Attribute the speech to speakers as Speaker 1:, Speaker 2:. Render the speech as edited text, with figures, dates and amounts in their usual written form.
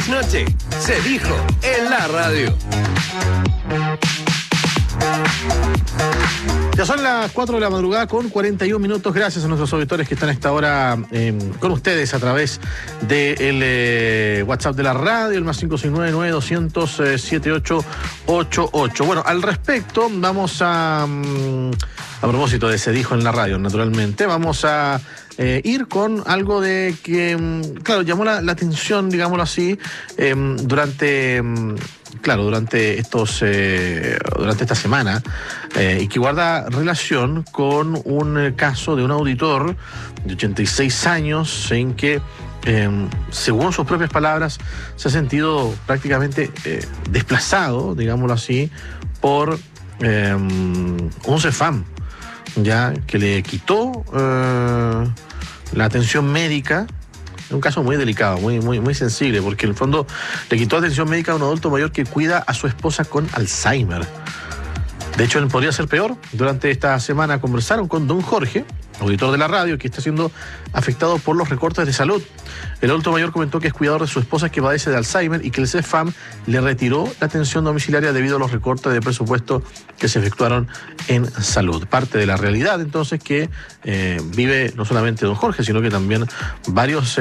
Speaker 1: noche se dijo en la radio.
Speaker 2: Ya son las 4 de la madrugada con 41 minutos. Gracias a nuestros auditores que están a esta hora con ustedes a través del WhatsApp de la radio, el más 569-900-7888. Bueno, al respecto, vamos a propósito de Se Dijo en la Radio, naturalmente, vamos a ir con algo de que, claro, llamó la atención, digámoslo así, durante esta semana, y que guarda relación con un caso de un auditor de 86 años en que, según sus propias palabras, se ha sentido prácticamente desplazado, digámoslo así, por un CEFAM, ya que le quitó la atención médica. Es un caso muy delicado, muy sensible, porque en el fondo le quitó atención médica a un adulto mayor que cuida a su esposa con Alzheimer. De hecho, él podría ser peor. Durante esta semana conversaron con don Jorge, auditor de la radio, que está siendo afectado por los recortes de salud. El adulto mayor comentó que es cuidador de su esposa que padece de Alzheimer y que el CEFAM le retiró la atención domiciliaria debido a los recortes de presupuesto que se efectuaron en salud. Parte de la realidad, entonces, que vive no solamente don Jorge, sino que también varios